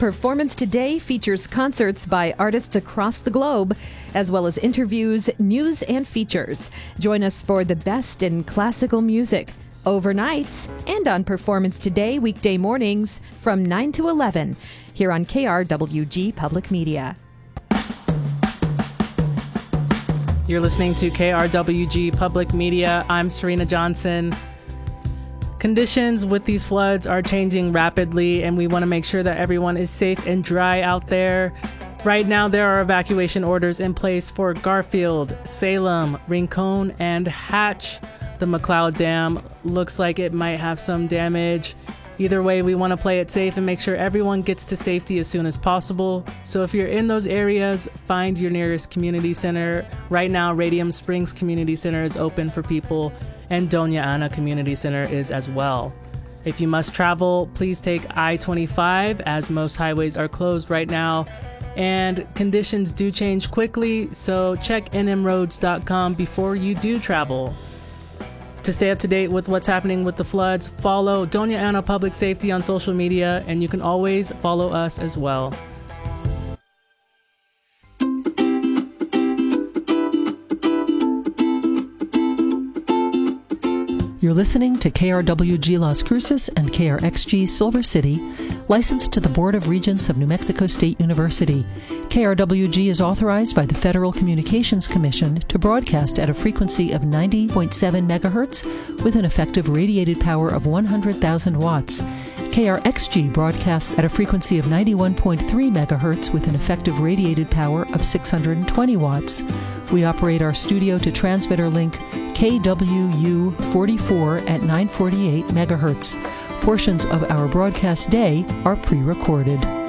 Performance Today features concerts by artists across the globe, as well as interviews, news, and features. Join us for the best in classical music, overnights, and on Performance Today weekday mornings from 9 to 11 here on KRWG Public Media. You're listening to KRWG Public Media. I'm Serena Johnson. Conditions with these floods are changing rapidly, and we want to make sure that everyone is safe and dry out there. Right now, there are evacuation orders in place for Garfield, Salem, Rincon, and Hatch. The McCloud Dam looks like it might have some damage. Either way, we want to play it safe and make sure everyone gets to safety as soon as possible. So if you're in those areas, find your nearest community center. Right now, Radium Springs Community Center is open for people, and Doña Ana Community Center is as well. If you must travel, please take I-25, as most highways are closed right now, and conditions do change quickly, so check nmroads.com before you do travel. To stay up to date with what's happening with the floods, follow Doña Ana Public Safety on social media, and you can always follow us as well. You're listening to KRWG Las Cruces and KRXG Silver City, licensed to the Board of Regents of New Mexico State University. KRWG is authorized by the Federal Communications Commission to broadcast at a frequency of 90.7 megahertz with an effective radiated power of 100,000 watts. KRXG broadcasts at a frequency of 91.3 megahertz with an effective radiated power of 620 watts. We operate our studio to transmitter link KWU 44 at 948 megahertz. Portions of our broadcast day are pre-recorded.